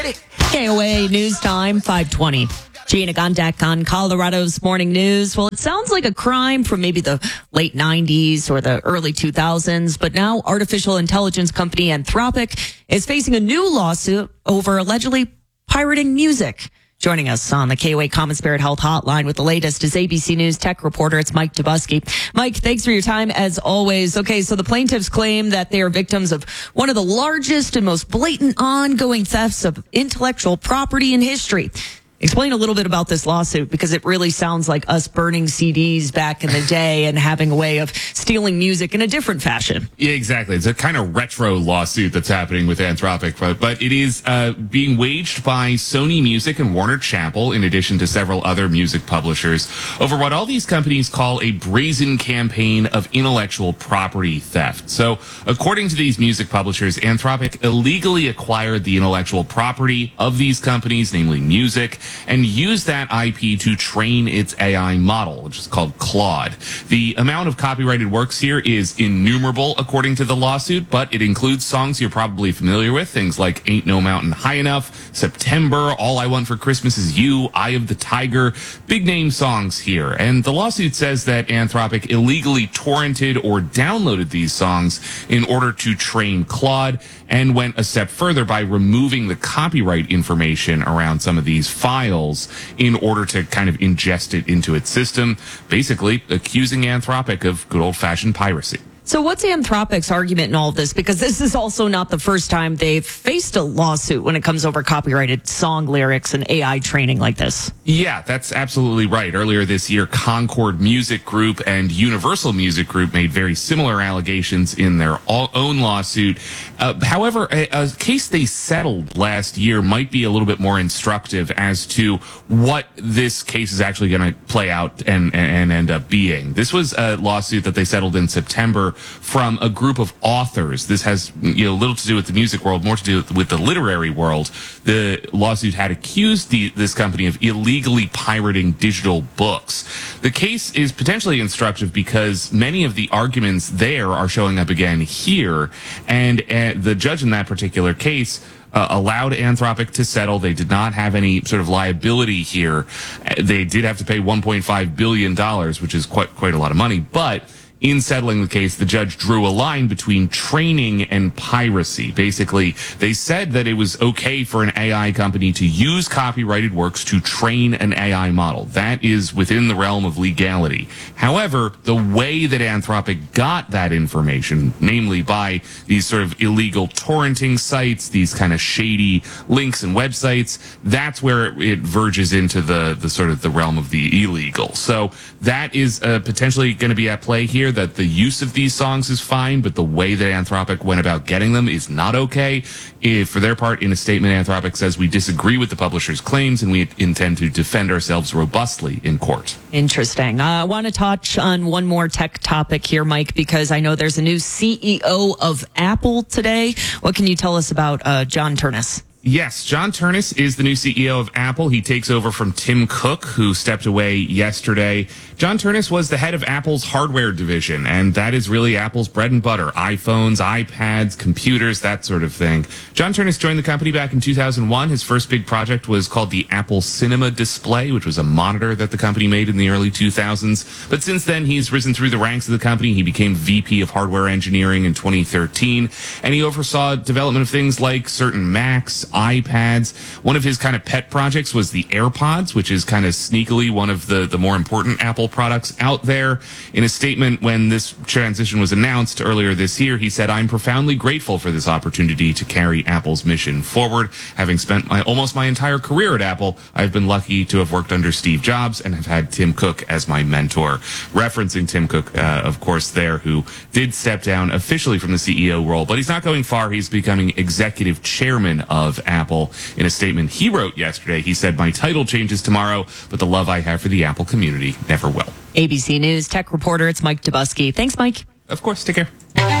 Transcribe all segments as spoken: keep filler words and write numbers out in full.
K O A News Time, five twenty. Gina Gondek on Colorado's Morning News. Well, it sounds like a crime from maybe the late nineties or the early two thousands, but now artificial intelligence company Anthropic is facing a new lawsuit over allegedly pirating music. Joining us on the K O A Common Spirit Health Hotline with the latest is A B C News tech reporter. It's Mike Dubusky. Mike, thanks for your time as always. Okay, so the plaintiffs claim that they are victims of one of the largest and most blatant ongoing thefts of intellectual property in history. Explain a little bit about this lawsuit, because it really sounds like us burning C Ds back in the day and having a way of stealing music in a different fashion. Yeah, exactly. It's a kind of retro lawsuit that's happening with Anthropic, but, but it is uh, being waged by Sony Music and Warner Chappell, in addition to several other music publishers, over what all these companies call a brazen campaign of intellectual property theft. So, according to these music publishers, Anthropic illegally acquired the intellectual property of these companies, namely music, and use that I P to train its A I model, which is called Claude. The amount of copyrighted works here is innumerable, according to the lawsuit, but it includes songs you're probably familiar with, things like Ain't No Mountain High Enough, September, All I Want for Christmas Is You, Eye of the Tiger, big name songs here. And the lawsuit says that Anthropic illegally torrented or downloaded these songs in order to train Claude, and went a step further by removing the copyright information around some of these files in order to kind of ingest it into its system, basically accusing Anthropic of good old-fashioned piracy. So what's Anthropic's argument in all of this? Because this is also not the first time they've faced a lawsuit when it comes over copyrighted song lyrics and A I training like this. Yeah, that's absolutely right. Earlier this year, Concord Music Group and Universal Music Group made very similar allegations in their own lawsuit. Uh, however, a, a case they settled last year might be a little bit more instructive as to what this case is actually going to play out and, and end up being. This was a lawsuit that they settled in September from a group of authors. This has, you know, little to do with the music world, more to do with the literary world. The lawsuit had accused the, this company of illegally pirating digital books. The case is potentially instructive because many of the arguments there are showing up again here, and uh, the judge in that particular case Uh, allowed Anthropic to settle. They did not have any sort of liability here. Uh, they did have to pay one point five billion dollars, which is quite quite a lot of money, but in settling the case, the judge drew a line between training and piracy. Basically, they said that it was okay for an A I company to use copyrighted works to train an A I model. That is within the realm of legality. However, the way that Anthropic got that information, namely by these sort of illegal torrenting sites, these kind of shady links and websites, that's where it verges into the, the sort of the realm of the illegal. So that is uh, potentially going to be at play here, that the use of these songs is fine, but the way that Anthropic went about getting them is not okay. If, for their part, in a statement, Anthropic says, we disagree with the publisher's claims and we intend to defend ourselves robustly in court. Interesting. Uh, I want to touch on one more tech topic here, Mike, because I know there's a new C E O of Apple today. What can you tell us about uh, John Ternus? Yes, John Ternus is the new C E O of Apple. He takes over from Tim Cook, who stepped away yesterday. John Ternus was the head of Apple's hardware division, and that is really Apple's bread and butter. iPhones, iPads, computers, that sort of thing. John Ternus joined the company back in two thousand one. His first big project was called the Apple Cinema Display, which was a monitor that the company made in the early two thousands. But since then, he's risen through the ranks of the company. He became V P of hardware engineering in twenty thirteen, and he oversaw development of things like certain Macs, iPads. One of his kind of pet projects was the AirPods, which is kind of sneakily one of the, the more important Apple products out there. In a statement when this transition was announced earlier this year, he said, I'm profoundly grateful for this opportunity to carry Apple's mission forward. Having spent my, almost my entire career at Apple, I've been lucky to have worked under Steve Jobs and have had Tim Cook as my mentor. Referencing Tim Cook, uh, of course, there, who did step down officially from the C E O role, but he's not going far. He's becoming executive chairman of Apple. In a statement he wrote yesterday, he said, my title changes tomorrow, but the love I have for the Apple community never will. A B C News tech reporter, it's Mike Dubusky. Thanks, Mike. Of course, take care.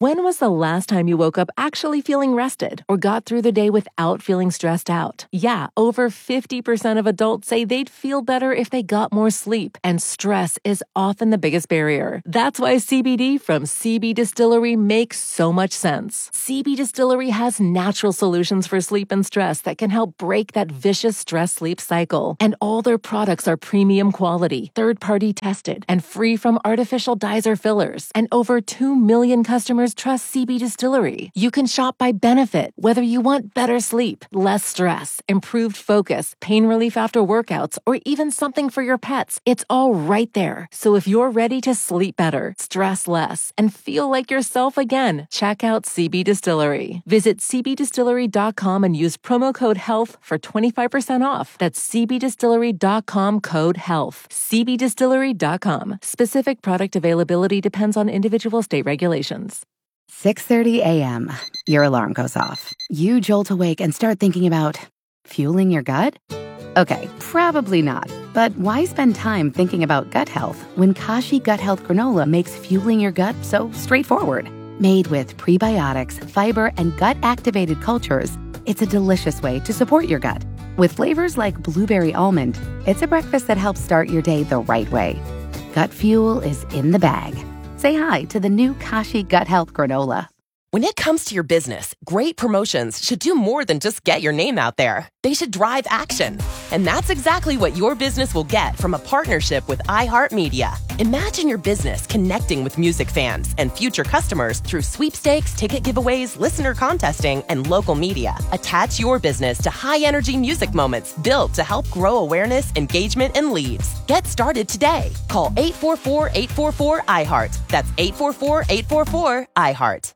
When was the last time you woke up actually feeling rested or got through the day without feeling stressed out? Yeah, over fifty percent of adults say they'd feel better if they got more sleep, and stress is often the biggest barrier. That's why C B D from C B Distillery makes so much sense. C B Distillery has natural solutions for sleep and stress that can help break that vicious stress-sleep cycle. And all their products are premium quality, third-party tested, and free from artificial dyes or fillers. And over two million customers trust C B Distillery. You can shop by benefit, whether you want better sleep, less stress, improved focus, pain relief after workouts, or even something for your pets. It's all right there. So if you're ready to sleep better, stress less, and feel like yourself again, check out C B Distillery. Visit c b distillery dot com and use promo code HEALTH for twenty-five percent off. That's c b distillery dot com code HEALTH. c b distillery dot com. Specific product availability depends on individual state regulations. six thirty a.m. Your alarm goes off. You jolt awake and start thinking about fueling your gut? Okay, probably not. But why spend time thinking about gut health when Kashi Gut Health Granola makes fueling your gut so straightforward? Made with prebiotics, fiber, and gut-activated cultures, it's a delicious way to support your gut. With flavors like blueberry almond, it's a breakfast that helps start your day the right way. Gut fuel is in the bag. Say hi to the new Kashi Gut Health Granola. When it comes to your business, great promotions should do more than just get your name out there. They should drive action. And that's exactly what your business will get from a partnership with iHeartMedia. Imagine your business connecting with music fans and future customers through sweepstakes, ticket giveaways, listener contesting, and local media. Attach your business to high-energy music moments built to help grow awareness, engagement, and leads. Get started today. Call eight four four, eight four four, I heart. That's eight four four, eight four four, I heart.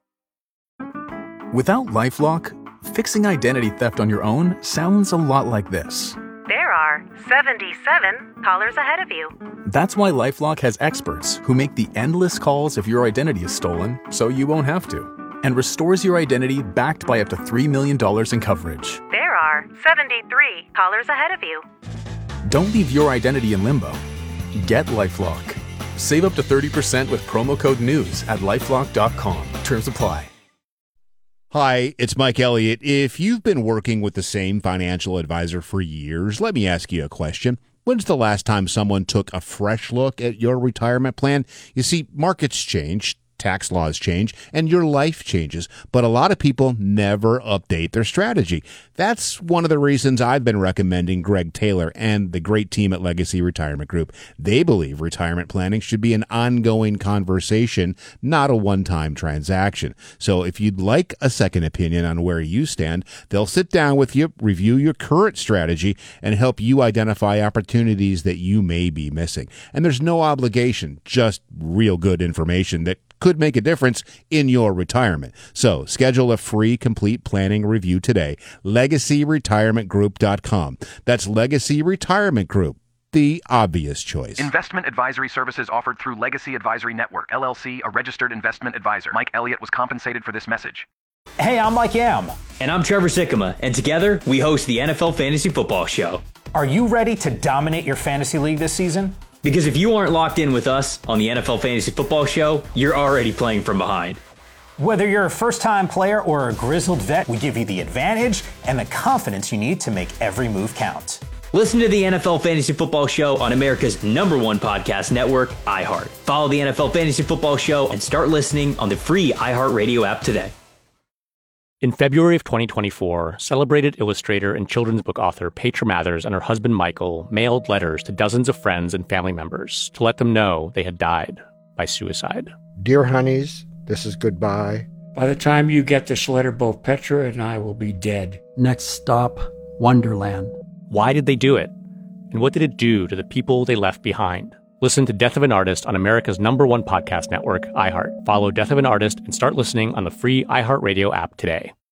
Without LifeLock, fixing identity theft on your own sounds a lot like this. There are seventy-seven callers ahead of you. That's why LifeLock has experts who make the endless calls if your identity is stolen, so you won't have to, and restores your identity backed by up to three million dollars in coverage. There are seventy-three callers ahead of you. Don't leave your identity in limbo. Get LifeLock. Save up to thirty percent with promo code NEWS at lifelock dot com. Terms apply. Hi, it's Mike Elliott. If you've been working with the same financial advisor for years, let me ask you a question. When's the last time someone took a fresh look at your retirement plan? You see, markets change, tax laws change, and your life changes, but a lot of people never update their strategy. That's one of the reasons I've been recommending Greg Taylor and the great team at Legacy Retirement Group. They believe retirement planning should be an ongoing conversation, not a one-time transaction. So if you'd like a second opinion on where you stand, they'll sit down with you, review your current strategy, and help you identify opportunities that you may be missing. And there's no obligation, just real good information that could make a difference in your retirement. So schedule a free complete planning review today. legacy retirement group dot com. That's Legacy Retirement Group, the obvious choice. Investment advisory services offered through Legacy Advisory Network, L L C, a registered investment advisor. Mike Elliott was compensated for this message. Hey, I'm Mike Yam. And I'm Trevor Sikkema, and together we host the N F L Fantasy Football Show. Are you ready to dominate your fantasy league this season? Because if you aren't locked in with us on the N F L Fantasy Football Show, you're already playing from behind. Whether you're a first-time player or a grizzled vet, we give you the advantage and the confidence you need to make every move count. Listen to the N F L Fantasy Football Show on America's number one podcast network, iHeart. Follow the N F L Fantasy Football Show and start listening on the free iHeartRadio app today. In February of twenty twenty-four, celebrated illustrator and children's book author Petra Mathers and her husband Michael mailed letters to dozens of friends and family members to let them know they had died by suicide. Dear honeys, this is goodbye. By the time you get this letter, both Petra and I will be dead. Next stop, Wonderland. Why did they do it? And what did it do to the people they left behind? Listen to Death of an Artist on America's number one podcast network, iHeart. Follow Death of an Artist and start listening on the free iHeartRadio app today.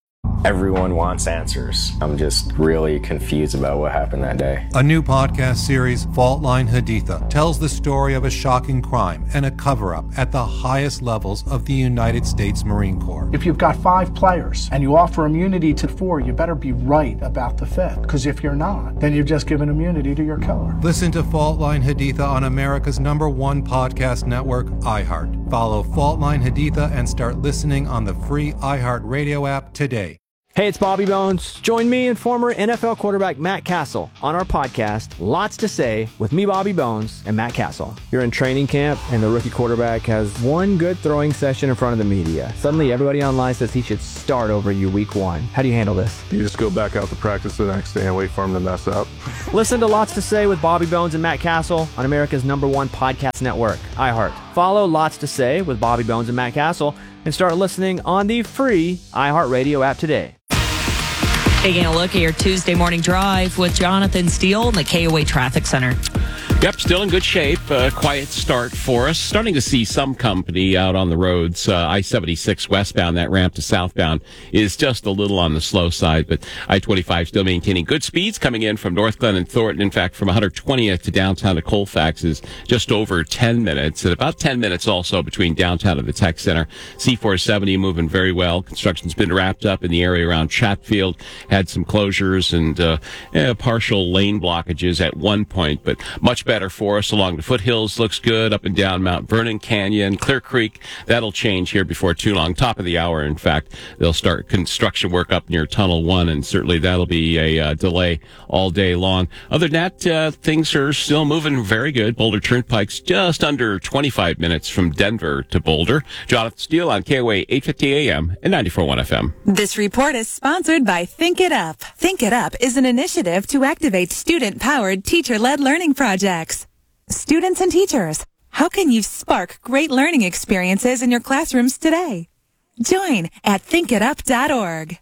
Everyone wants answers. I'm just really confused about what happened that day. A new podcast series, Fault Line Haditha, tells the story of a shocking crime and a cover-up at the highest levels of the United States Marine Corps. If you've got five players and you offer immunity to four, you better be right about the fifth. Because if you're not, then you've just given immunity to your killer. Listen to Fault Line Haditha on America's number one podcast network, iHeart. Follow Fault Line Haditha and start listening on the free iHeart Radio app today. Hey, it's Bobby Bones. Join me and former N F L quarterback Matt Castle on our podcast, Lots to Say, with me, Bobby Bones, and Matt Castle. You're in training camp, and the rookie quarterback has one good throwing session in front of the media. Suddenly, everybody online says he should start over you week one. How do you handle this? You just go back out to practice the next day and wait for him to mess up. Listen to Lots to Say with Bobby Bones and Matt Castle on America's number one podcast network, iHeart. Follow Lots to Say with Bobby Bones and Matt Castle and start listening on the free iHeartRadio app today. Taking a look at your Tuesday morning drive with Jonathan Steele in the K O A Traffic Center. Yep, still in good shape. A quiet start for us. Starting to see some company out on the roads. Uh, I seventy-six westbound, that ramp to southbound is just a little on the slow side, but I twenty-five still maintaining good speeds coming in from North Glen and Thornton. In fact, from one hundred twentieth to downtown to Colfax is just over ten minutes, and about ten minutes also between downtown and the Tech Center. C four seventy moving very well. Construction's been wrapped up in the area around Chatfield. Had some closures and uh, eh, partial lane blockages at one point, but much better for us along the foothills. Looks good up and down Mount Vernon Canyon, Clear Creek. That'll change here before too long. Top of the hour, in fact, they'll start construction work up near Tunnel One, and certainly that'll be a uh, delay all day long. Other than that, uh, things are still moving very good. Boulder Turnpike's just under twenty-five minutes from Denver to Boulder. Jonathan Steele on K O A eight fifty A M and ninety-four point one F M. This report is sponsored by Think It Up. Think It Up is an initiative to activate student-powered, teacher-led learning projects. Students and teachers, how can you spark great learning experiences in your classrooms today? Join at think it up dot org.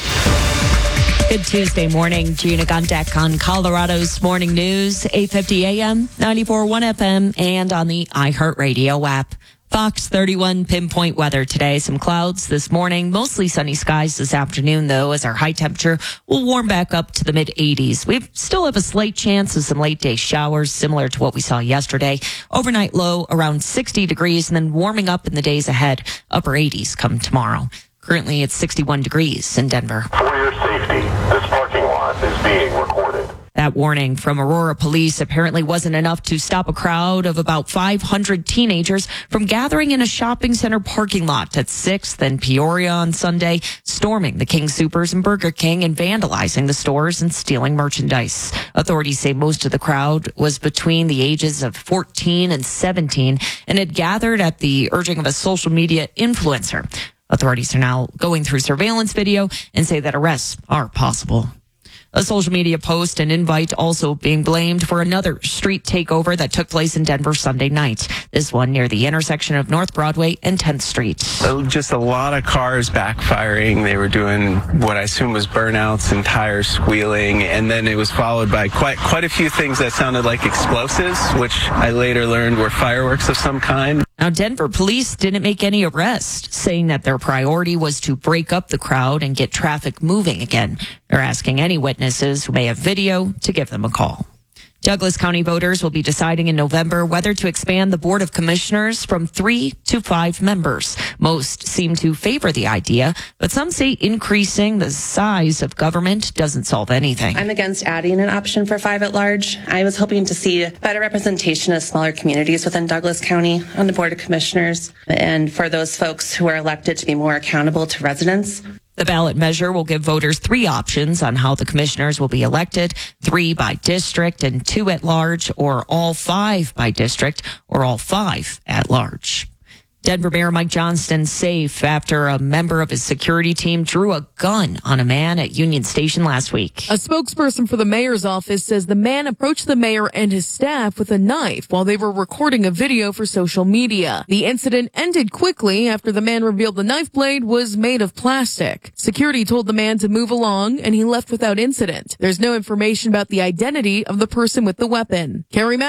Good Tuesday morning. Gina Gundeck on Colorado's Morning News, eight fifty A M, ninety-four point one F M, and on the iHeartRadio app. Fox thirty-one pinpoint weather today. Some clouds this morning, mostly sunny skies this afternoon, though, as our high temperature will warm back up to the mid eighties. We still have a slight chance of some late day showers, similar to what we saw yesterday. Overnight low around sixty degrees, and then warming up in the days ahead, upper eighties come tomorrow. Currently, it's sixty-one degrees in Denver. For your safety, this parking lot is being recorded. That warning from Aurora Police apparently wasn't enough to stop a crowd of about five hundred teenagers from gathering in a shopping center parking lot at sixth and Peoria on Sunday, storming the King Soopers and Burger King and vandalizing the stores and stealing merchandise. Authorities say most of the crowd was between the ages of fourteen and seventeen and had gathered at the urging of a social media influencer. Authorities are now going through surveillance video and say that arrests are possible. A social media post and invite also being blamed for another street takeover that took place in Denver Sunday night. This one near the intersection of North Broadway and tenth Street. Just a lot of cars backfiring. They were doing what I assume was burnouts and tires squealing. And then it was followed by quite quite a few things that sounded like explosives, which I later learned were fireworks of some kind. Now, Denver police didn't make any arrests, saying that their priority was to break up the crowd and get traffic moving again. They're asking any witnesses who may have video to give them a call. Douglas County voters will be deciding in November whether to expand the Board of Commissioners from three to five members. Most seem to favor the idea, but some say increasing the size of government doesn't solve anything. I'm against adding an option for five at large. I was hoping to see better representation of smaller communities within Douglas County on the Board of Commissioners, and for those folks who are elected to be more accountable to residents. The ballot measure will give voters three options on how the commissioners will be elected, three by district and two at large, or all five by district, or all five at large. Denver Mayor Mike Johnston safe after a member of his security team drew a gun on a man at Union Station last week. A spokesperson for the mayor's office says the man approached the mayor and his staff with a knife while they were recording a video for social media. The incident ended quickly after the man revealed the knife blade was made of plastic. Security told the man to move along and he left without incident. There's no information about the identity of the person with the weapon. Carrie Mack,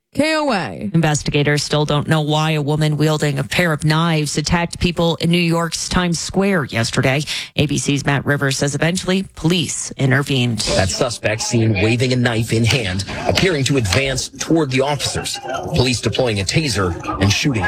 K O A. Investigators still don't know why a woman wielding a pair of knives attacked people in New York's Times Square yesterday. A B C's Matt Rivers says eventually police intervened. That suspect seen waving a knife in hand, appearing to advance toward the officers. Police deploying a taser and shooting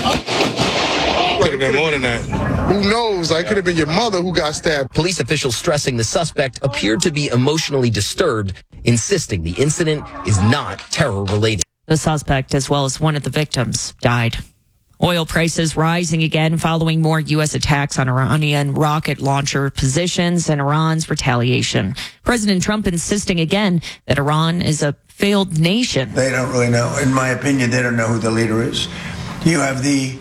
her. Could have been more than that. Who knows? I could have been your mother who got stabbed. Police officials stressing the suspect appeared to be emotionally disturbed, insisting the incident is not terror related. The suspect, as well as one of the victims, died. Oil prices rising again following more U S attacks on Iranian rocket launcher positions and Iran's retaliation. President Trump insisting again that Iran is a failed nation. They don't really know. In my opinion, they don't know who the leader is. You have the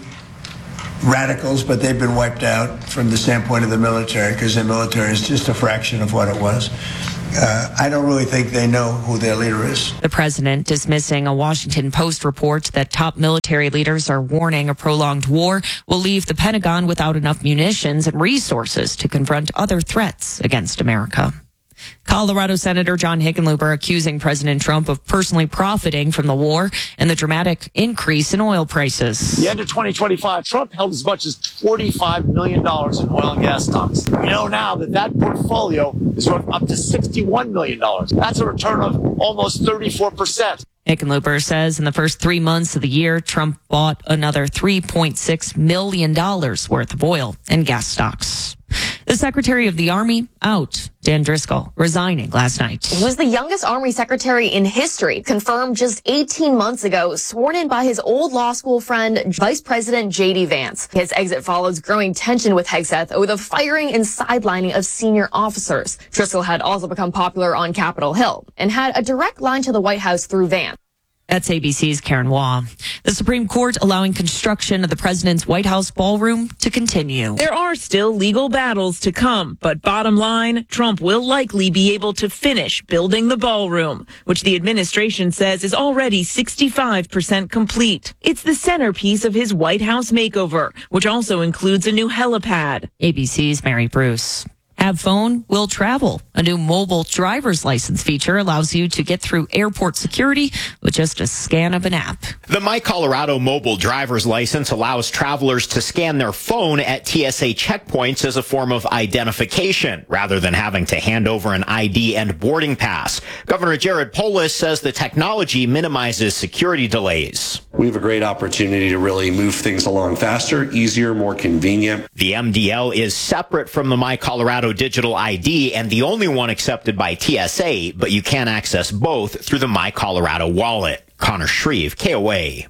radicals, but they've been wiped out from the standpoint of the military because the military is just a fraction of what it was. Uh, I don't really think they know who their leader is. The president dismissing a Washington Post report that top military leaders are warning a prolonged war will leave the Pentagon without enough munitions and resources to confront other threats against America. Colorado Senator John Hickenlooper accusing President Trump of personally profiting from the war and the dramatic increase in oil prices. The end of twenty twenty-five, Trump held as much as forty-five million dollars in oil and gas stocks. We know now that that portfolio is worth up to sixty-one million dollars. That's a return of almost thirty-four percent. Hickenlooper says in the first three months of the year, Trump bought another three point six million dollars worth of oil and gas stocks. The Secretary of the Army out. Dan Driscoll resigning last night. He was the youngest Army Secretary in history, confirmed just eighteen months ago, sworn in by his old law school friend, Vice President J D Vance. His exit follows growing tension with Hegseth over the firing and sidelining of senior officers. Driscoll had also become popular on Capitol Hill and had a direct line to the White House through Vance. That's A B C's Karen Waugh. The Supreme Court allowing construction of the president's White House ballroom to continue. There are still legal battles to come, but bottom line, Trump will likely be able to finish building the ballroom, which the administration says is already sixty-five percent complete. It's the centerpiece of his White House makeover, which also includes a new helipad. A B C's Mary Bruce. Have phone, will travel. A new mobile driver's license feature allows you to get through airport security with just a scan of an app. The My Colorado mobile driver's license allows travelers to scan their phone at T S A checkpoints as a form of identification, rather than having to hand over an I D and boarding pass. Governor Jared Polis says the technology minimizes security delays. We have a great opportunity to really move things along faster, easier, more convenient. The M D L is separate from the My Colorado digital I D and the only one accepted by T S A, but you can access both through the My Colorado wallet. Connor Shreve, K O A.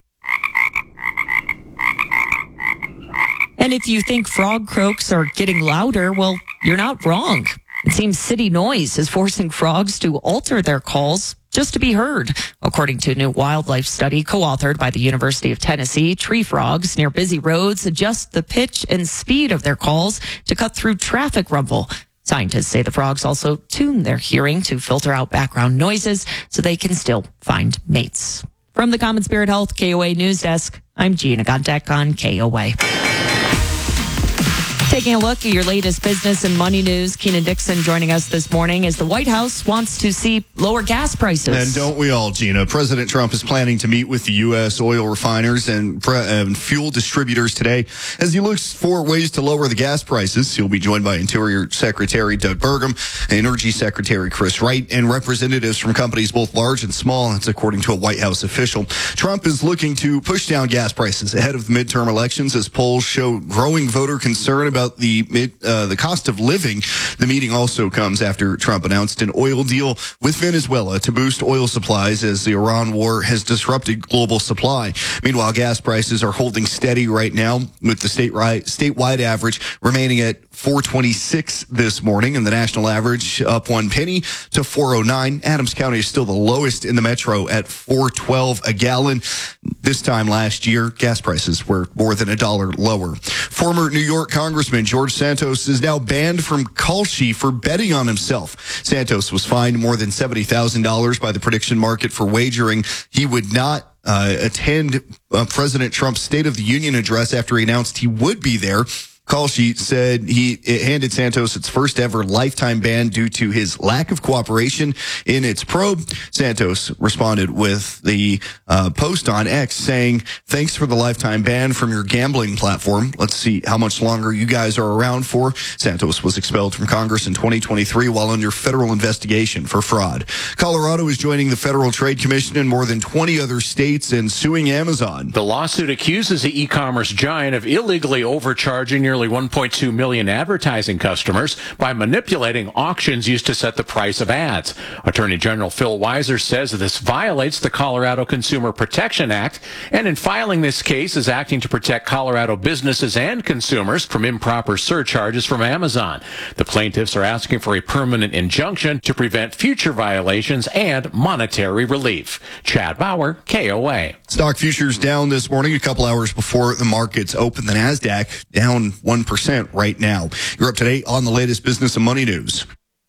And if you think frog croaks are getting louder, well, you're not wrong. It seems city noise is forcing frogs to alter their calls just to be heard. According to a new wildlife study co-authored by the University of Tennessee, tree frogs near busy roads adjust the pitch and speed of their calls to cut through traffic rumble. Scientists say the frogs also tune their hearing to filter out background noises so they can still find mates. From the Common Spirit Health K O A News Desk, I'm Gina Gondek on K O A. Taking a look at your latest business and money news, Keenan Dixon joining us this morning as the White House wants to see lower gas prices. And don't we all, Gina? President Trump is planning to meet with the U S oil refiners and, pre- and fuel distributors today as he looks for ways to lower the gas prices. He'll be joined by Interior Secretary Doug Burgum, Energy Secretary Chris Wright, and representatives from companies both large and small. That's according to a White House official. Trump is looking to push down gas prices ahead of the midterm elections as polls show growing voter concern about the mid, uh, the cost of living. The meeting also comes after Trump announced an oil deal with Venezuela to boost oil supplies as the Iran war has disrupted global supply. Meanwhile, gas prices are holding steady right now, with the state right, statewide average remaining at four twenty-six this morning, and the national average up one penny to four oh nine. Adams County is still the lowest in the metro at four twelve a gallon. This time last year, gas prices were more than a dollar lower. Former New York Congressman George Santos is now banned from Kalshi for betting on himself. Santos was fined more than seventy thousand dollars by the prediction market for wagering he would not Uh, attend uh, President Trump's State of the Union address after he announced he would be there. call sheet said he it handed Santos its first ever lifetime ban due to his lack of cooperation in its probe. Santos responded with the uh, post on X saying, "Thanks for the lifetime ban from your gambling platform. Let's see how much longer you guys are around for." Santos was expelled from Congress in twenty twenty-three while under federal investigation for fraud. Colorado is joining the Federal Trade Commission in more than twenty other states and suing Amazon. The lawsuit accuses the e-commerce giant of illegally overcharging nearly one point two million advertising customers by manipulating auctions used to set the price of ads. Attorney General Phil Weiser says that this violates the Colorado Consumer Protection Act, and in filing this case is acting to protect Colorado businesses and consumers from improper surcharges from Amazon. The plaintiffs are asking for a permanent injunction to prevent future violations and monetary relief. Chad Bauer, K O A. Stock futures down this morning, a couple hours before the markets open. The NASDAQ down one percent right now. You're up to date on the latest business and money news.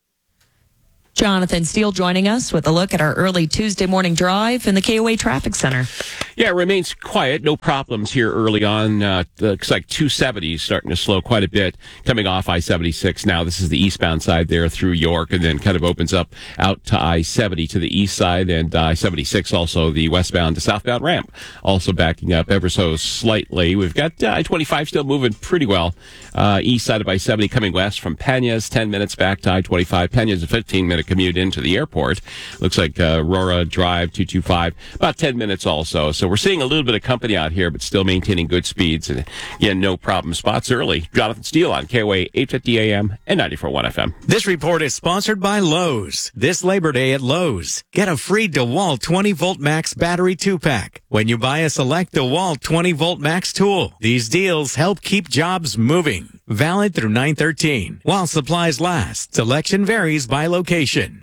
Jonathan Steele joining us with a look at our early Tuesday morning drive in the K O A Traffic Center. Yeah, it remains quiet. No problems here early on. Uh, looks like two seventy is starting to slow quite a bit coming off I seventy-six now. This is the eastbound side there through York, and then kind of opens up out to I seventy to the east side, and uh, I seventy-six also the westbound to southbound ramp also backing up ever so slightly. We've got uh, I twenty-five still moving pretty well. Uh, east side of I seventy coming west from Peñas, ten minutes back to I twenty-five. Peñas a fifteen minute commute into the airport. Looks like uh, Aurora Drive two twenty-five, about ten minutes also. So we're seeing a little bit of company out here, but still maintaining good speeds. And again, no problem spots early. Jonathan Steele on K O A eight fifty A M and ninety-four point one F M. This report is sponsored by Lowe's. This Labor Day at Lowe's, get a free DeWalt twenty volt max battery two pack when you buy a select DeWalt twenty volt max tool. These deals help keep jobs moving. Valid through nine thirteen. While supplies last, selection varies by location.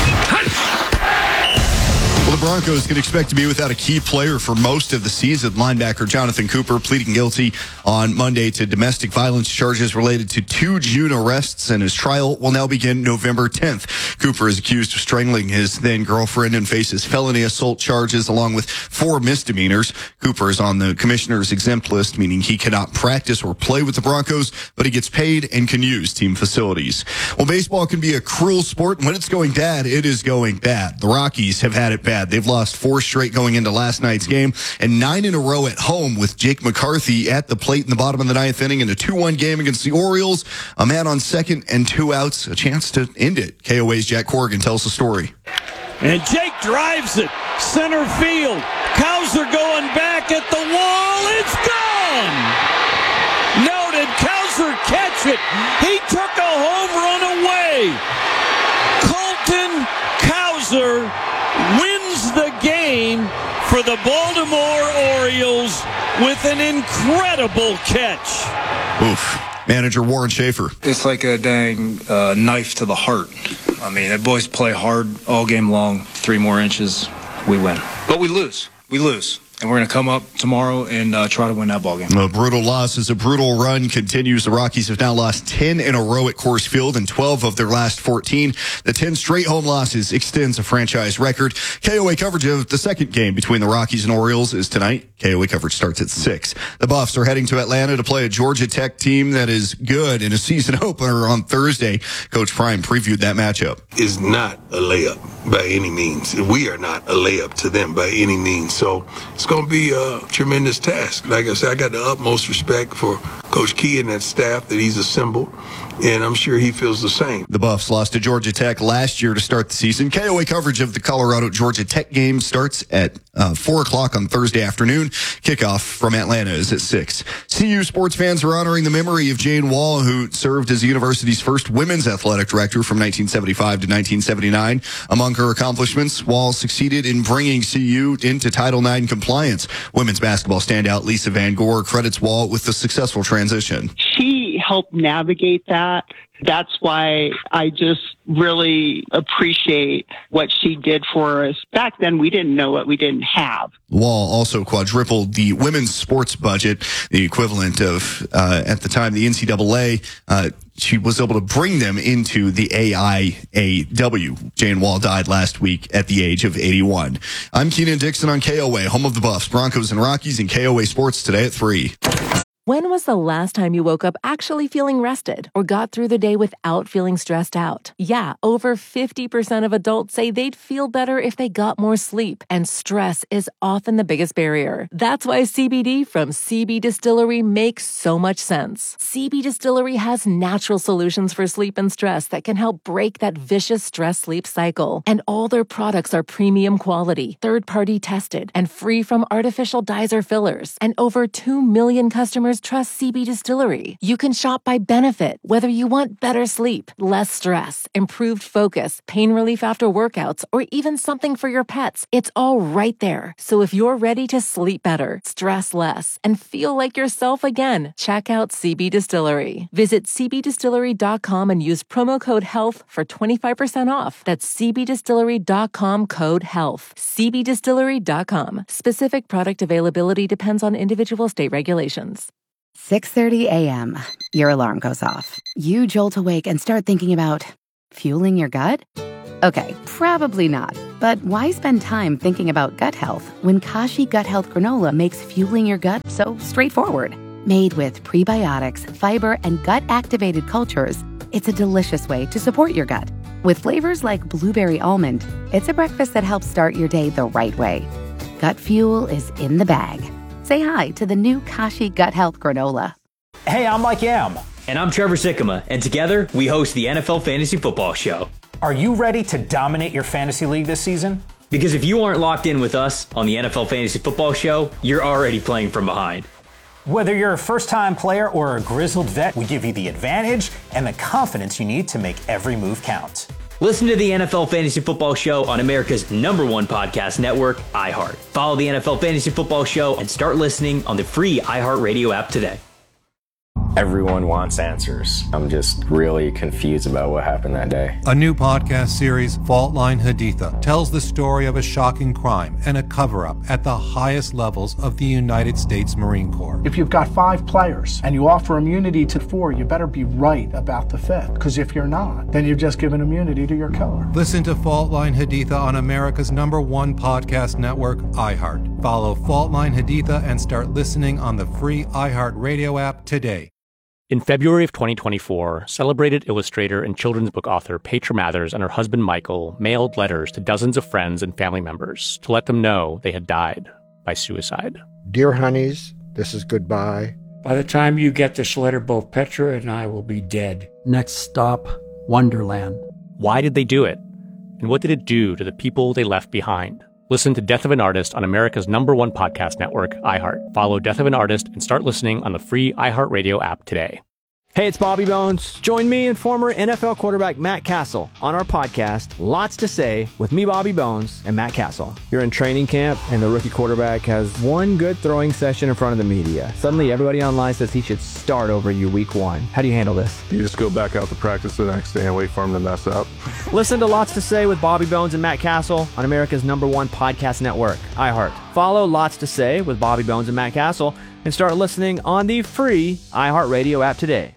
Well, the Broncos can expect to be without a key player for most of the season. Linebacker Jonathan Cooper pleading guilty on Monday to domestic violence charges related to two June arrests, and his trial will now begin November tenth. Cooper is accused of strangling his then-girlfriend and faces felony assault charges along with four misdemeanors. Cooper is on the commissioner's exempt list, meaning he cannot practice or play with the Broncos, but he gets paid and can use team facilities. Well, baseball can be a cruel sport, and when it's going bad, it is going bad. The Rockies have had it bad. They've lost four straight going into last night's game and nine in a row at home with Jake McCarthy at the plate in the bottom of the ninth inning in a two one game against the Orioles. A man on second and two outs, a chance to end it. K O A's Jack Corrigan tells the story. And Jake drives it. Center field. Cowser going back at the wall. It's gone. No, did Cowser catch it? He took a home run away. Colton Cowser wins the game for the Baltimore Orioles with an incredible catch. Oof. Manager Warren Schaefer. It's like a dang uh, knife to the heart. I mean, the boys play hard all game long. Three more inches, we win. But we lose. We lose. And we're going to come up tomorrow and uh, try to win that ballgame. A brutal loss as a brutal run continues. The Rockies have now lost ten in a row at Coors Field and twelve of their last fourteen. The ten straight home losses extends a franchise record. K O A coverage of the second game between the Rockies and Orioles is tonight. K O A coverage starts at six. The Buffs are heading to Atlanta to play a Georgia Tech team that is good in a season opener on Thursday. Coach Prime previewed that matchup. It's not a layup by any means. We are not a layup to them by any means. So it's going to be a tremendous task. Like I said, I got the utmost respect for Coach Key and that staff that he's assembled, and I'm sure he feels the same. The Buffs lost to Georgia Tech last year to start the season. K O A coverage of the Colorado-Georgia Tech game starts at uh, four o'clock on Thursday afternoon. Kickoff from Atlanta is at six. C U sports fans are honoring the memory of Jane Wall, who served as the university's first women's athletic director from nineteen seventy-five to nineteen seventy-nine. Among her accomplishments, Wall succeeded in bringing C U into Title nine compliance. Women's basketball standout Lisa Van Gore credits Wall with the successful transition. She helped navigate that. That's why I just really appreciate what she did for us. Back then, we didn't know what we didn't have. Wall also quadrupled the women's sports budget, the equivalent of, uh, at the time, the N C double A. Uh, she was able to bring them into the A I A W. Jane Wall died last week at the age of eighty-one. I'm Keenan Dixon on K O A, home of the Buffs, Broncos, and Rockies, and K O A Sports today at three. When was the last time you woke up actually feeling rested or got through the day without feeling stressed out? Yeah, over fifty percent of adults say they'd feel better if they got more sleep, and stress is often the biggest barrier. That's why C B D from C B Distillery makes so much sense. C B Distillery has natural solutions for sleep and stress that can help break that vicious stress-sleep cycle. And all their products are premium quality, third-party tested, and free from artificial dyes or fillers. And over two million customers trust C B Distillery. You can shop by benefit, whether you want better sleep, less stress, improved focus, pain relief after workouts, or even something for your pets. It's all right there. So if you're ready to sleep better, stress less, and feel like yourself again, check out C B Distillery. Visit c b distillery dot com and use promo code HEALTH for twenty-five percent off. That's c b distillery dot com code HEALTH. c b distillery dot com. Specific product availability depends on individual state regulations. six thirty a.m. Your alarm goes off. You jolt awake and start thinking about fueling your gut? Okay, probably not. But why spend time thinking about gut health when Kashi Gut Health Granola makes fueling your gut so straightforward? Made with prebiotics, fiber, and gut-activated cultures, it's a delicious way to support your gut. With flavors like blueberry almond, it's a breakfast that helps start your day the right way. Gut fuel is in the bag. Say hi to the new Kashi Gut Health Granola. Hey, I'm Mike Yam. And I'm Trevor Sikkema. And together, we host the N F L Fantasy Football Show. Are you ready to dominate your fantasy league this season? Because if you aren't locked in with us on the N F L Fantasy Football Show, you're already playing from behind. Whether you're a first-time player or a grizzled vet, we give you the advantage and the confidence you need to make every move count. Listen to the N F L Fantasy Football Show on America's number one podcast network, iHeart. Follow the N F L Fantasy Football Show and start listening on the free iHeartRadio app today. Everyone wants answers. I'm just really confused about what happened that day. A new podcast series, Fault Line Haditha, tells the story of a shocking crime and a cover-up at the highest levels of the United States Marine Corps. If you've got five players and you offer immunity to four, you better be right about the fifth. Because if you're not, then you've just given immunity to your killer. Listen to Fault Line Haditha on America's number one podcast network, iHeart. Follow Fault Line Haditha and start listening on the free iHeartRadio app today. In February of twenty twenty-four, celebrated illustrator and children's book author Petra Mathers and her husband Michael mailed letters to dozens of friends and family members to let them know they had died by suicide. Dear honeys, this is goodbye. By the time you get this letter, both Petra and I will be dead. Next stop, Wonderland. Why did they do it? And what did it do to the people they left behind? Listen to Death of an Artist on America's number one podcast network, iHeart. Follow Death of an Artist and start listening on the free iHeartRadio app today. Hey, it's Bobby Bones. Join me and former N F L quarterback Matt Castle on our podcast, Lots to Say, with me, Bobby Bones, and Matt Castle. You're in training camp, and the rookie quarterback has one good throwing session in front of the media. Suddenly, everybody online says he should start over you week one. How do you handle this? You just go back out to practice the next day and wait for him to mess up. Listen to Lots to Say with Bobby Bones and Matt Castle on America's number one podcast network, iHeart. Follow Lots to Say with Bobby Bones and Matt Castle and start listening on the free iHeartRadio app today.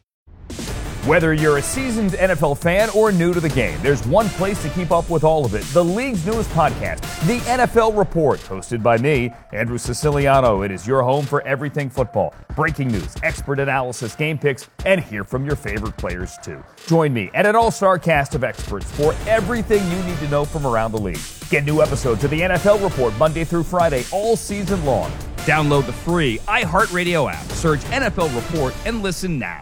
Whether you're a seasoned N F L fan or new to the game, there's one place to keep up with all of it. The league's newest podcast, The N F L Report, hosted by me, Andrew Siciliano. It is your home for everything football. Breaking news, expert analysis, game picks, and hear from your favorite players too. Join me and an all-star cast of experts for everything you need to know from around the league. Get new episodes of The N F L Report Monday through Friday all season long. Download the free iHeartRadio app. Search N F L Report and listen now.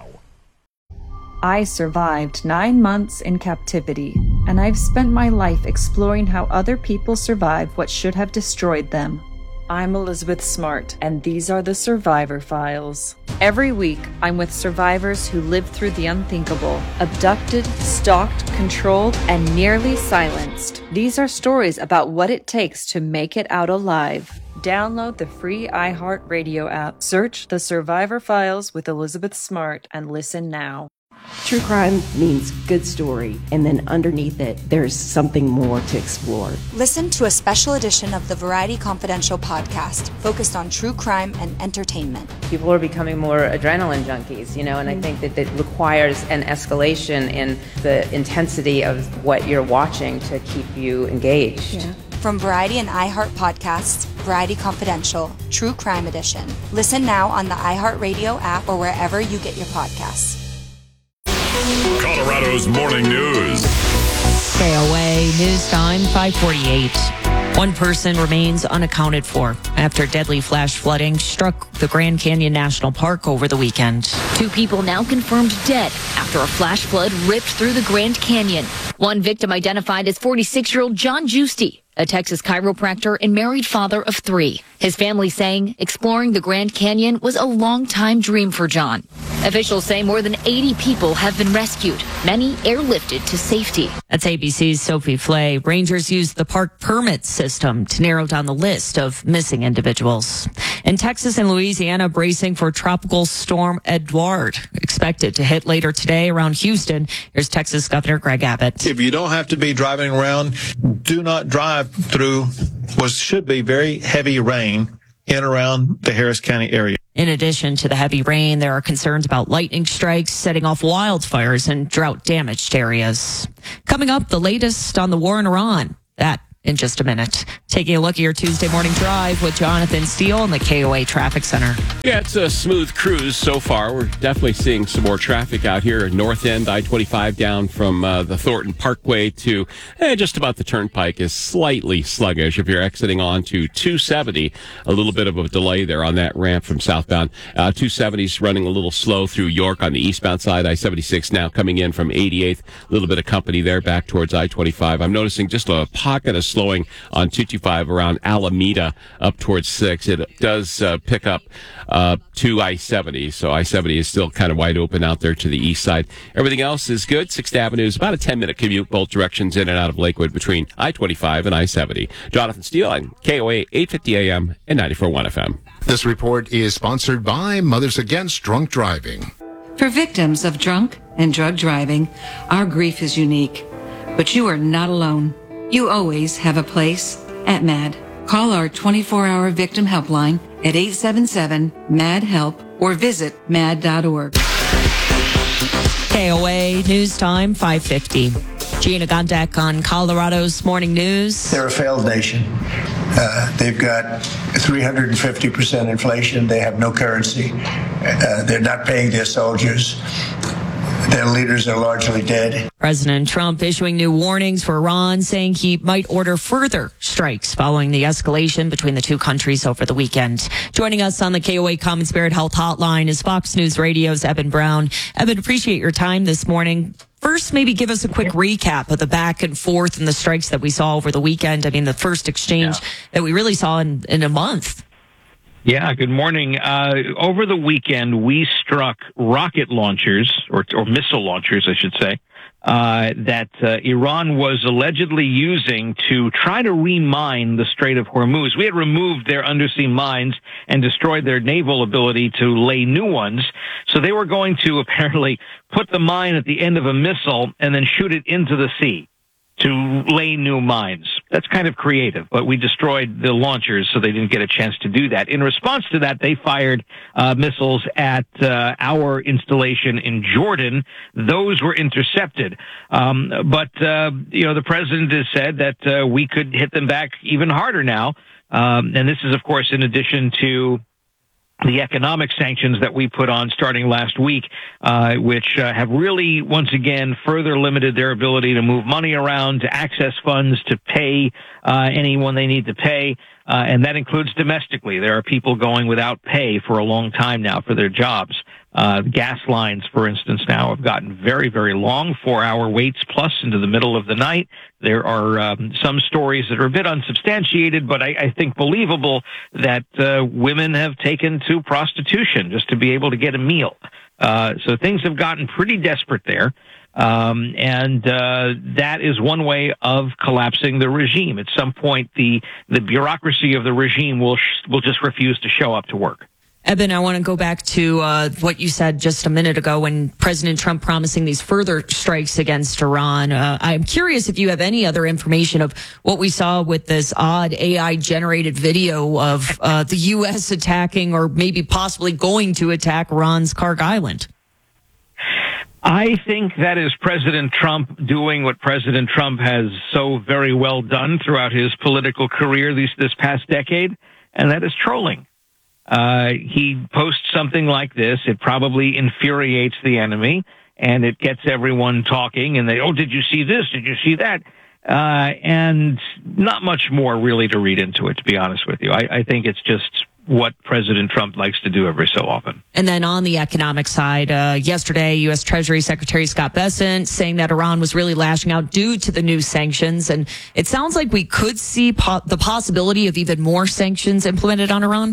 I survived nine months in captivity, and I've spent my life exploring how other people survive what should have destroyed them. I'm Elizabeth Smart, and these are the Survivor Files. Every week, I'm with survivors who lived through the unthinkable, abducted, stalked, controlled, and nearly silenced. These are stories about what it takes to make it out alive. Download the free iHeartRadio app, search The Survivor Files with Elizabeth Smart, and listen now. True crime means good story, and then underneath it, there's something more to explore. Listen to a special edition of the Variety Confidential podcast focused on true crime and entertainment. People are becoming more adrenaline junkies, you know, and mm-hmm. I think that it requires an escalation in the intensity of what you're watching to keep you engaged. Yeah. From Variety and iHeart Podcasts, Variety Confidential, True Crime Edition. Listen now on the iHeartRadio app or wherever you get your podcasts. Colorado's morning news. K O A News Time, five forty-eight. One person remains unaccounted for after deadly flash flooding struck the Grand Canyon National Park over the weekend. Two people now confirmed dead after a flash flood ripped through the Grand Canyon. One victim identified as forty-six-year-old John Giusti, a Texas chiropractor and married father of three. His family saying exploring the Grand Canyon was a long-time dream for John. Officials say more than eighty people have been rescued, many airlifted to safety. That's A B C's Sophie Flay. Rangers used the park permit system to narrow down the list of missing individuals. In Texas and Louisiana, bracing for Tropical Storm Edouard, expected to hit later today around Houston. Here's Texas Governor Greg Abbott. If you don't have to be driving around, do not drive through what should be very heavy rain in around the Harris County area. In addition to the heavy rain, there are concerns about lightning strikes setting off wildfires in drought-damaged areas. Coming up, the latest on the war in Iran. That in just a minute. Taking a look at your Tuesday morning drive with Jonathan Steele in the K O A Traffic Center. Yeah, it's a smooth cruise so far. We're definitely seeing some more traffic out here. North End, I twenty-five down from uh, the Thornton Parkway to eh, just about the Turnpike is slightly sluggish. If you're exiting on to two seventy, a little bit of a delay there on that ramp from southbound. Uh, two seventy's running a little slow through York on the eastbound side. I seventy-six now coming in from eighty-eighth. A little bit of company there back towards I twenty-five. I'm noticing just a pocket of slowing on two twenty-five around Alameda up towards six. It does uh, pick up uh, to I seventy, so I seventy is still kind of wide open out there to the east side. Everything else is good. sixth Avenue is about a ten-minute commute, both directions in and out of Lakewood between I twenty-five and I seventy. Jonathan Steele on K O A eight fifty A M and ninety-four point one F M. This report is sponsored by Mothers Against Drunk Driving. For victims of drunk and drug driving, our grief is unique, but you are not alone. You always have a place at MAD. Call our twenty-four hour victim helpline at eight seven seven M A D HELP or visit mad dot org. K O A News Time, five fifty. Gina Gondek on Colorado's Morning News. They're a failed nation. Uh, they've got three hundred fifty percent inflation. They have no currency. Uh, they're not paying their soldiers. Their leaders are largely dead. President Trump issuing new warnings for Iran, saying he might order further strikes following the escalation between the two countries over the weekend. Joining us on the K O A Common Spirit Health Hotline is Fox News Radio's Eben Brown. Eben, appreciate your time this morning. First, maybe give us a quick recap of the back and forth and the strikes that we saw over the weekend. I mean, the first exchange yeah. that we really saw in, in a month. Yeah, good morning. Uh, over the weekend, we struck rocket launchers, or, or missile launchers, I should say, uh, that uh, Iran was allegedly using to try to remine the Strait of Hormuz. We had removed their undersea mines and destroyed their naval ability to lay new ones. So they were going to apparently put the mine at the end of a missile and then shoot it into the sea to lay new mines. That's kind of creative, but we destroyed the launchers, so they didn't get a chance to do that. In response to that, they fired uh, missiles at uh, our installation in Jordan. Those were intercepted. Um, but, uh, you know, the president has said that uh, we could hit them back even harder now. Um, and this is, of course, in addition to the economic sanctions that we put on starting last week, uh, which uh, have really, once again, further limited their ability to move money around, to access funds, to pay uh, anyone they need to pay. Uh, and that includes domestically. There are people going without pay for a long time now for their jobs. Uh, gas lines, for instance, now have gotten very, very long, four-hour waits plus into the middle of the night. There are um, some stories that are a bit unsubstantiated, but I, I think believable, that uh, women have taken to prostitution just to be able to get a meal. Uh, so things have gotten pretty desperate there. Um, and uh, that is one way of collapsing the regime. At some point, the the bureaucracy of the regime will sh- will just refuse to show up to work. Eben, I want to go back to uh, what you said just a minute ago when President Trump promising these further strikes against Iran. Uh, I'm curious if you have any other information of what we saw with this odd A I-generated video of uh, the U S attacking or maybe possibly going to attack Iran's Karg Island. I think that is President Trump doing what President Trump has so very well done throughout his political career this, this past decade, and that is trolling. Uh, he posts something like this. It probably infuriates the enemy, and it gets everyone talking, and they, oh, did you see this? Did you see that? Uh, and not much more really to read into it, to be honest with you. I, I think it's just what President Trump likes to do every so often. And then on the economic side, uh, yesterday, U S. Treasury Secretary Scott Bessent saying that Iran was really lashing out due to the new sanctions. And it sounds like we could see po- the possibility of even more sanctions implemented on Iran.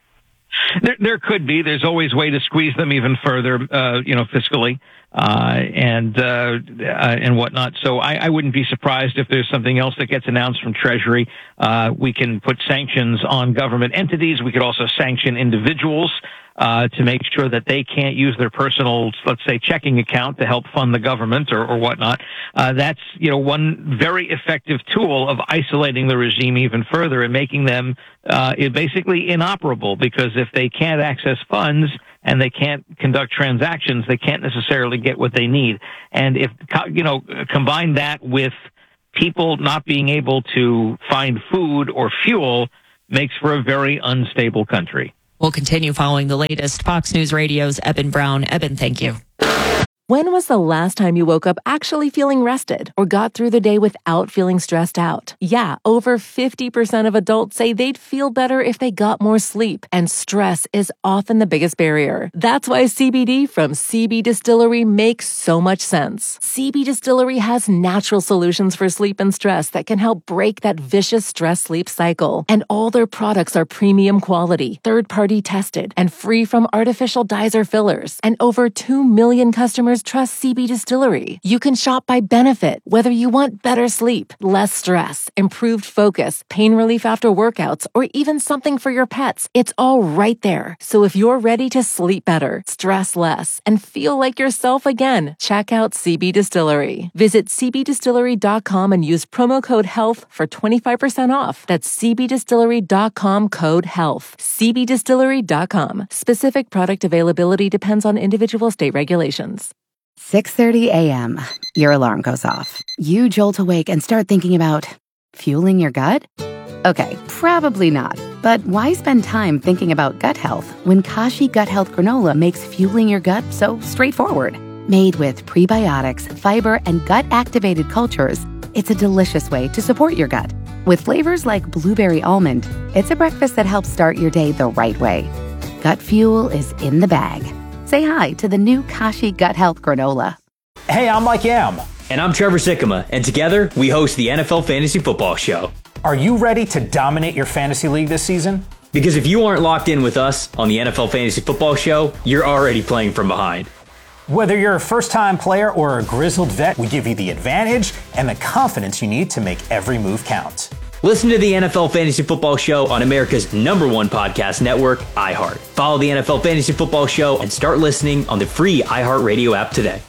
There, there could be. There's always a way to squeeze them even further, uh, you know, fiscally, uh, and, uh, uh, and whatnot. So I, I wouldn't be surprised if there's something else that gets announced from Treasury. Uh, we can put sanctions on government entities. We could also sanction individuals, uh, to make sure that they can't use their personal, let's say, checking account to help fund the government or, or whatnot. Uh, that's, you know, one very effective tool of isolating the regime even further and making them, uh, basically inoperable, because if they can't access funds and they can't conduct transactions, they can't necessarily get what they need. And if, you know, combine that with people not being able to find food or fuel, makes for a very unstable country. We'll continue following the latest. Fox News Radio's Eben Brown. Eben, thank you. When was the last time you woke up actually feeling rested or got through the day without feeling stressed out? Yeah, over fifty percent of adults say they'd feel better if they got more sleep, and stress is often the biggest barrier. That's why C B D from C B Distillery makes so much sense. C B Distillery has natural solutions for sleep and stress that can help break that vicious stress-sleep cycle. And all their products are premium quality, third-party tested, and free from artificial dyes or fillers. And over two million customers trust C B Distillery. You can shop by benefit, whether you want better sleep, less stress, improved focus, pain relief after workouts, or even something for your pets. It's all right there. So if you're ready to sleep better, stress less, and feel like yourself again, check out C B Distillery. Visit c b distillery dot com and use promo code HEALTH for twenty-five percent off. That's c b distillery dot com code HEALTH. c b distillery dot com. Specific product availability depends on individual state regulations. six thirty a.m. Your alarm goes off. You jolt awake and start thinking about fueling your gut? Okay, probably not. But why spend time thinking about gut health when Kashi Gut Health Granola makes fueling your gut so straightforward? Made with prebiotics, fiber, and gut-activated cultures, it's a delicious way to support your gut. With flavors like blueberry almond, it's a breakfast that helps start your day the right way. Gut fuel is in the bag. Say hi to the new Kashi Gut Health Granola. Hey, I'm Mike Yam. And I'm Trevor Sikkema. And together, we host the N F L Fantasy Football Show. Are you ready to dominate your fantasy league this season? Because if you aren't locked in with us on the N F L Fantasy Football Show, you're already playing from behind. Whether you're a first-time player or a grizzled vet, we give you the advantage and the confidence you need to make every move count. Listen to the N F L Fantasy Football Show on America's number one podcast network, iHeart. Follow the N F L Fantasy Football Show and start listening on the free iHeartRadio app today.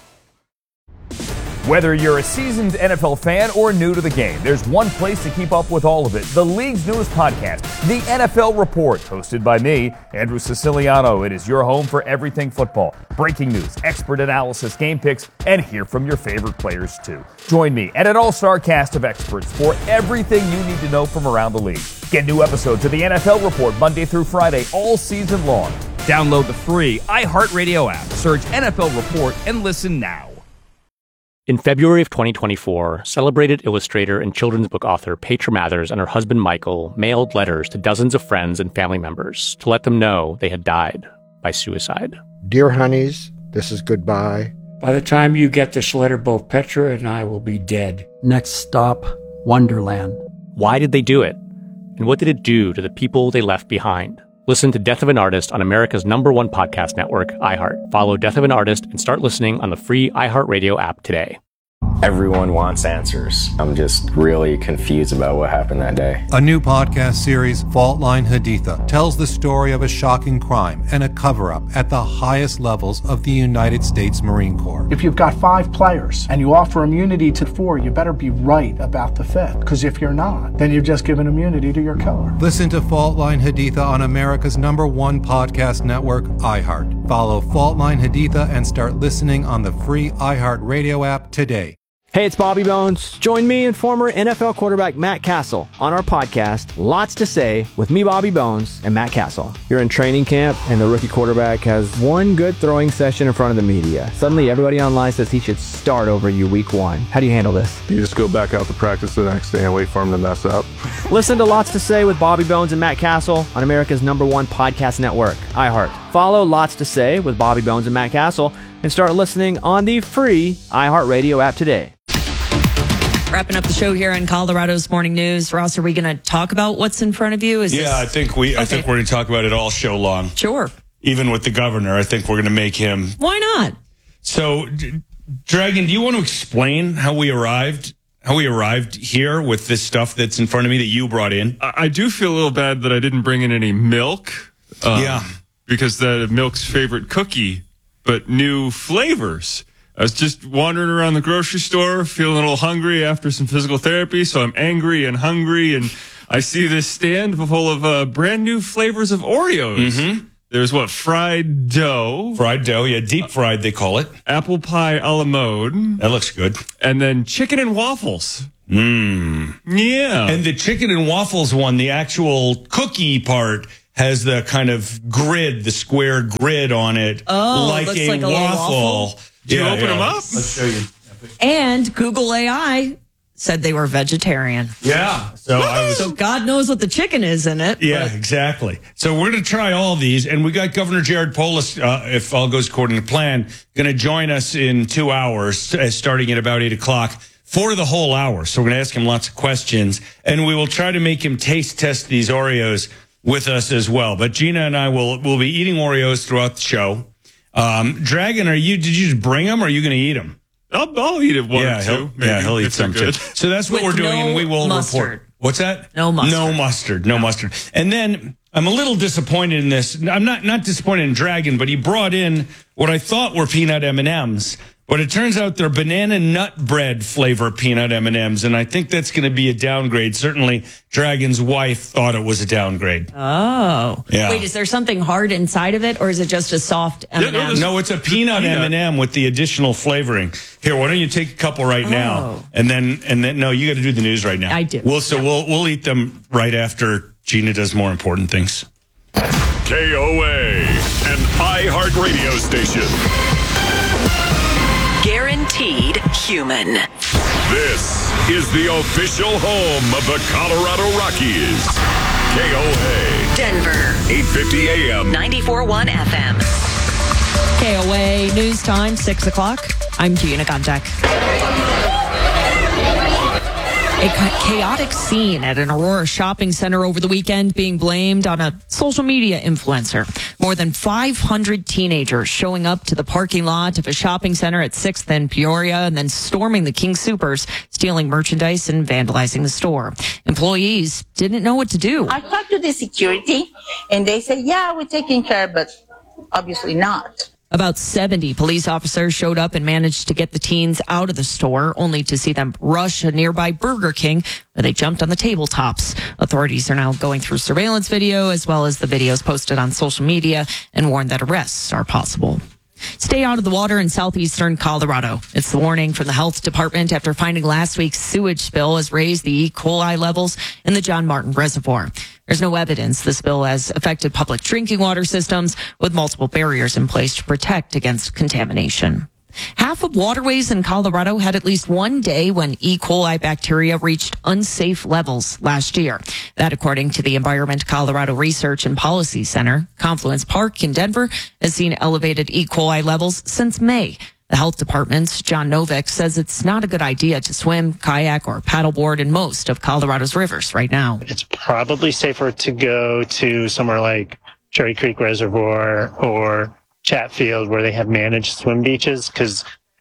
Whether you're a seasoned N F L fan or new to the game, there's one place to keep up with all of it. The league's newest podcast, The N F L Report, hosted by me, Andrew Siciliano. It is your home for everything football. Breaking news, expert analysis, game picks, and hear from your favorite players too. Join me and an all-star cast of experts for everything you need to know from around the league. Get new episodes of The N F L Report Monday through Friday all season long. Download the free iHeartRadio app, search N F L Report, and listen now. In February of twenty twenty-four, celebrated illustrator and children's book author Petra Mathers and her husband Michael mailed letters to dozens of friends and family members to let them know they had died by suicide. Dear honeys, this is goodbye. By the time you get this letter, both Petra and I will be dead. Next stop, Wonderland. Why did they do it? And what did it do to the people they left behind? Listen to Death of an Artist on America's number one podcast network, iHeart. Follow Death of an Artist and start listening on the free iHeartRadio app today. Everyone wants answers. I'm just really confused about what happened that day. A new podcast series, Fault Line Haditha, tells the story of a shocking crime and a cover-up at the highest levels of the United States Marine Corps. If you've got five players and you offer immunity to four, you better be right about the fifth. Because if you're not, then you've just given immunity to your killer. Listen to Fault Line Haditha on America's number one podcast network, iHeart. Follow Fault Line Haditha and start listening on the free iHeart Radio app today. Hey, it's Bobby Bones. Join me and former N F L quarterback Matt Castle on our podcast, Lots to Say, with me, Bobby Bones, and Matt Castle. You're in training camp, and the rookie quarterback has one good throwing session in front of the media. Suddenly, everybody online says he should start over you week one. How do you handle this? You just go back out to practice the next day and wait for him to mess up. Listen to Lots to Say with Bobby Bones and Matt Castle on America's number one podcast network, iHeart. Follow Lots to Say with Bobby Bones and Matt Castle and start listening on the free iHeart Radio app today. Wrapping up the show here on Colorado's Morning News. Ross, are we going to talk about what's in front of you? Is yeah, this... I think we. I okay. think we're going to talk about it all show long. Sure. Even with the governor, I think we're going to make him. Why not? So, D- Dragon, do you want to explain how we arrived? How we arrived here with this stuff that's in front of me that you brought in? I, I do feel a little bad that I didn't bring in any milk. Um, yeah, because the milk's favorite cookie, but new flavors. I was just wandering around the grocery store, feeling a little hungry after some physical therapy, so I'm angry and hungry, and I see this stand full of uh, brand new flavors of Oreos. Mm-hmm. There's what, fried dough. Fried dough, yeah, deep fried they call it. Apple pie a la mode. That looks good. And then chicken and waffles. Mmm. Yeah. And the chicken and waffles one, the actual cookie part, has the kind of grid, the square grid on it. Oh, like looks a like a waffle. waffle. Did you yeah, open yeah. them up? Let's show you. And Google A I said they were vegetarian. Yeah. So I was. So God knows what the chicken is in it. Yeah, but... exactly. So we're going to try all these, and we got Governor Jared Polis, uh, if all goes according to plan, going to join us in two hours, uh, starting at about eight o'clock. For the whole hour. So we're going to ask him lots of questions, and we will try to make him taste test these Oreos with us as well. But Gina and I will will be eating Oreos throughout the show. Um, Dragon, are you? Did you just bring them, or are you going to eat them? I'll, I'll eat it one yeah, or he'll, two. Maybe, yeah, he'll eat if some too. So that's what With we're doing, no and we will mustard. report. What's that? No mustard. No mustard. No mustard. And then I'm a little disappointed in this. I'm not not disappointed in Dragon, but he brought in what I thought were peanut M and M's. But it turns out they're banana nut bread flavor peanut M and M's, and I think that's going to be a downgrade. Certainly, Dragon's wife thought it was a downgrade. Oh. Yeah. Wait, is there something hard inside of it, or is it just a soft M and M? Yeah, no, no, it's a peanut M and M with the additional flavoring. Here, why don't you take a couple right Oh. now, and then and then no, you got to do the news right now. I do. We'll so we'll we'll eat them right after Gina does more important things. K O A, an iHeart radio station. Guaranteed human. This is the official home of the Colorado Rockies. K O A. Denver. eight fifty A M. ninety-four point one F M. K O A News Time, six o'clock. I'm Gina Gontek. A chaotic scene at an Aurora shopping center over the weekend being blamed on a social media influencer. More than five hundred teenagers showing up to the parking lot of a shopping center at sixth and Peoria and then storming the King Soopers, stealing merchandise and vandalizing the store. Employees didn't know what to do. I talked to the security and they said, yeah, we're taking care, but obviously not. About seventy police officers showed up and managed to get the teens out of the store, only to see them rush a nearby Burger King where they jumped on the tabletops. Authorities are now going through surveillance video as well as the videos posted on social media and warned that arrests are possible. Stay out of the water in southeastern Colorado. It's the warning from the health department after finding last week's sewage spill has raised the E. coli levels in the John Martin Reservoir. There's no evidence the spill has affected public drinking water systems, with multiple barriers in place to protect against contamination. Half of waterways in Colorado had at least one day when E. coli bacteria reached unsafe levels last year. That, according to the Environment Colorado Research and Policy Center. Confluence Park in Denver has seen elevated E. coli levels since May. The health department's John Novick says it's not a good idea to swim, kayak, or paddleboard in most of Colorado's rivers right now. It's probably safer to go to somewhere like Cherry Creek Reservoir or Chatfield, where they have managed swim beaches, because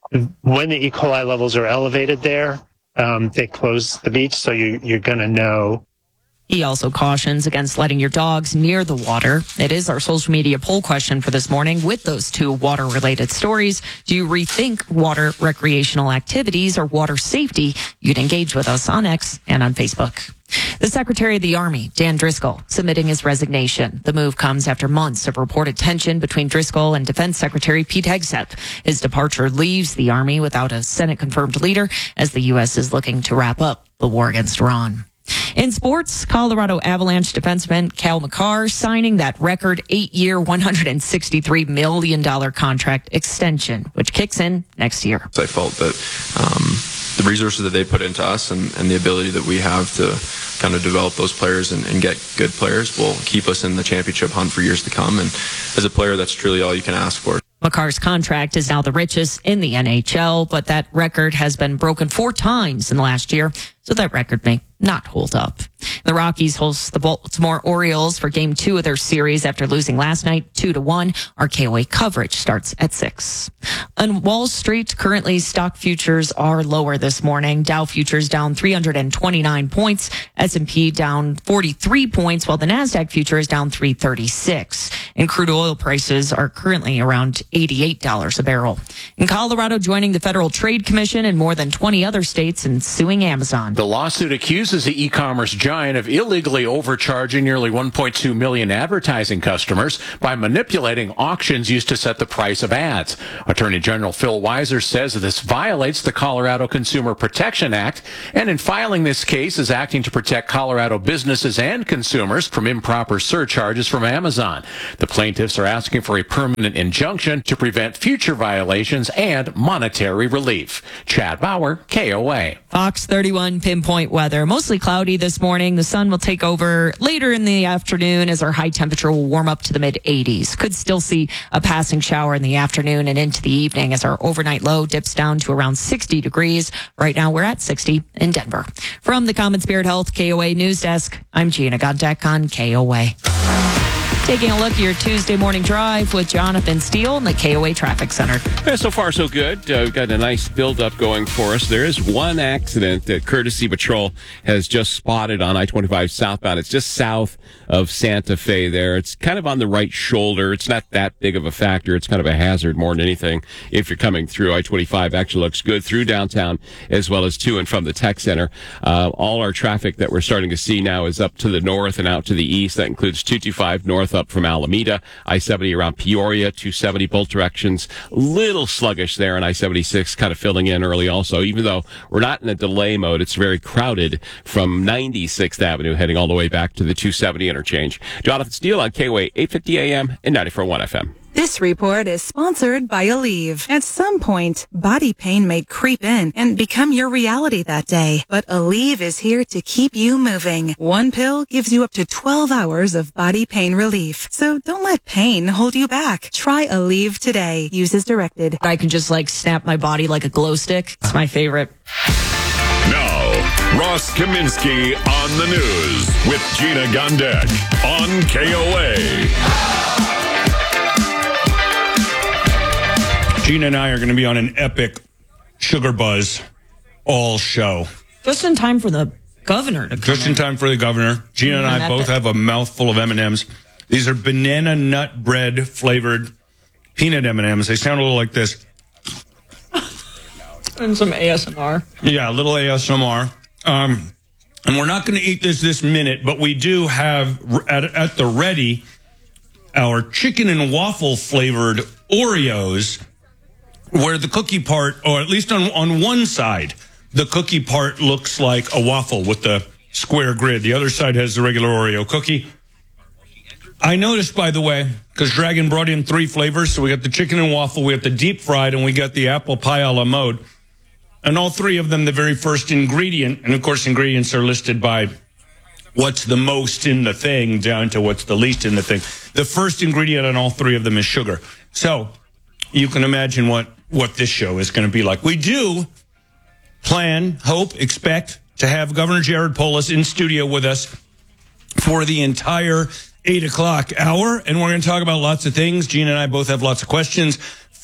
when the E. coli levels are elevated there, um, they close the beach, so you, you're going to know. He also cautions against letting your dogs near the water. It is our social media poll question for this morning with those two water-related stories. Do you rethink water recreational activities or water safety? You'd engage with us on X and on Facebook. The Secretary of the Army, Dan Driscoll, submitting his resignation. The move comes after months of reported tension between Driscoll and Defense Secretary Pete Hegseth. His departure leaves the Army without a Senate-confirmed leader as the U S is looking to wrap up the war against Iran. In sports, Colorado Avalanche defenseman Cale Makar signing that record eight-year, one hundred sixty-three million dollars contract extension, which kicks in next year. I felt that um, the resources that they put into us and, and the ability that we have to kind of develop those players and, and get good players will keep us in the championship hunt for years to come. And as a player, that's truly all you can ask for. Makar's contract is now the richest in the N H L, but that record has been broken four times in the last year, so that record may not hold up. The Rockies host the Baltimore Orioles for game two of their series after losing last night two to one. Our K O A coverage starts at six. On Wall Street, currently stock futures are lower this morning. Dow futures down three hundred twenty-nine points, S and P down forty-three points, while the Nasdaq future is down three thirty-six. And crude oil prices are currently around eighty-eight dollars a barrel. In Colorado, joining the Federal Trade Commission and more than twenty other states in suing Amazon. The lawsuit accuses the e-commerce giant of illegally overcharging nearly one point two million advertising customers by manipulating auctions used to set the price of ads. Attorney General Phil Weiser says that this violates the Colorado Consumer Protection Act, and in filing this case is acting to protect Colorado businesses and consumers from improper surcharges from Amazon. The plaintiffs are asking for a permanent injunction to prevent future violations and monetary relief. Chad Bauer, K O A. Fox thirty-one pinpoint weather. Mostly cloudy this morning. The sun will take over later in the afternoon as our high temperature will warm up to the mid eighties. Could still see a passing shower in the afternoon and into the evening as our overnight low dips down to around sixty degrees. Right now we're at sixty in Denver. From the Common Spirit Health K O A News Desk, I'm Gina Godek on K O A. Taking a look at your Tuesday morning drive with Jonathan Steele in the K O A Traffic Center. Yeah, so far, so good. Uh, we've got a nice build-up going for us. There is one accident that Courtesy Patrol has just spotted on I twenty-five southbound. It's just south of Santa Fe there. It's kind of on the right shoulder. It's not that big of a factor. It's kind of a hazard more than anything if you're coming through. I twenty-five actually looks good through downtown as well as to and from the tech center. Uh, all our traffic that we're starting to see now is up to the north and out to the east. That includes two twenty-five north up from Alameda, I seventy around Peoria, two seventy both directions. Little sluggish there, and I seventy-six kind of filling in early also. Even though we're not in a delay mode, it's very crowded from ninety-sixth Avenue heading all the way back to the two seventy interchange. Jonathan Steele on K O A eight fifty A M and ninety-four point one F M. This report is sponsored by Aleve. At some point, body pain may creep in and become your reality that day. But Aleve is here to keep you moving. One pill gives you up to twelve hours of body pain relief. So don't let pain hold you back. Try Aleve today. Use as directed. I can just like snap my body like a glow stick. It's my favorite. Now, Ross Kaminsky on the news with Gina Gondek on K O A. Gina and I are going to be on an epic Sugar Buzz all show. Just in time for the governor to come Just in time for the governor. Gina and I both have a mouthful of M and M's. These are banana nut bread flavored peanut M and M's. They sound a little like this. And some A S M R. Yeah, a little A S M R. Um, and we're not going to eat this this minute, but we do have at, at the ready our chicken and waffle flavored Oreos, where the cookie part, or at least on, on one side, the cookie part looks like a waffle with the square grid. The other side has the regular Oreo cookie. I noticed, by the way, because Dragon brought in three flavors, so we got the chicken and waffle, we got the deep fried, and we got the apple pie a la mode. And all three of them, the very first ingredient, and of course ingredients are listed by what's the most in the thing down to what's the least in the thing. The first ingredient on all three of them is sugar. So you can imagine what, what this show is going to be like. We do plan, hope, expect to have Governor Jared Polis in studio with us for the entire eight o'clock hour, and we're going to talk about lots of things. Gina and I both have lots of questions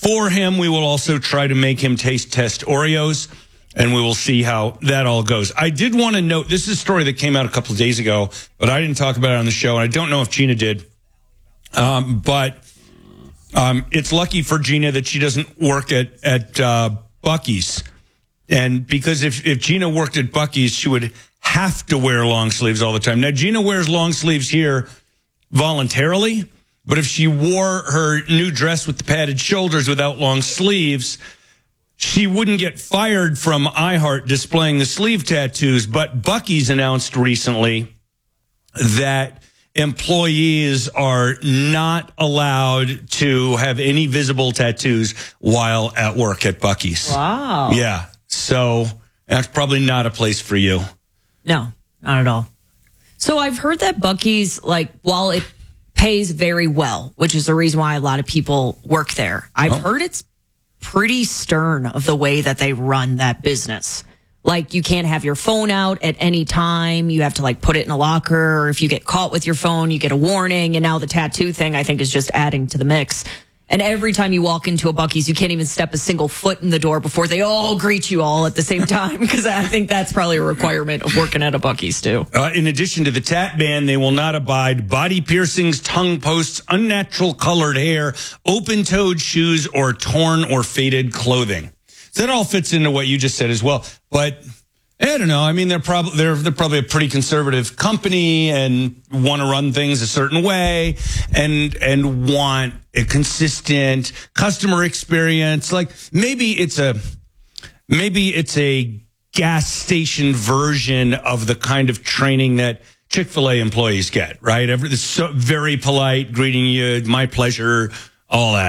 for him. We will also try to make him taste test Oreos, and we will see how that all goes. I did want to note, this is a story that came out a couple of days ago, but I didn't talk about it on the show, and I don't know if Gina did. Um, but um, it's lucky for Gina that she doesn't work at, at uh, Buc-ee's. And because if, if Gina worked at Buc-ee's, she would have to wear long sleeves all the time. Now, Gina wears long sleeves here voluntarily, but if she wore her new dress with the padded shoulders without long sleeves, she wouldn't get fired from iHeart displaying the sleeve tattoos. But Buc-ee's announced recently that employees are not allowed to have any visible tattoos while at work at Buc-ee's. Wow. Yeah. So that's probably not a place for you. No, not at all. So I've heard that Buc-ee's, like, while it pays very well, which is the reason why a lot of people work there, I've oh. heard it's pretty stern of the way that they run that business. Like, you can't have your phone out at any time. You have to, like, put it in a locker. Or if you get caught with your phone, you get a warning. And now the tattoo thing, I think, is just adding to the mix. And every time you walk into a Buc-ee's, you can't even step a single foot in the door before they all greet you all at the same time. Because I think that's probably a requirement of working at a Buc-ee's, too. Uh, in addition to the tat ban, they will not abide body piercings, tongue posts, unnatural colored hair, open-toed shoes, or torn or faded clothing. So that all fits into what you just said as well. But I don't know. I mean, they're probably they're they're probably a pretty conservative company and want to run things a certain way and and want a consistent customer experience. Like maybe it's a maybe it's a gas station version of the kind of training that Chick-fil-A employees get, right? Every, it's so very polite, greeting you, my pleasure, all that.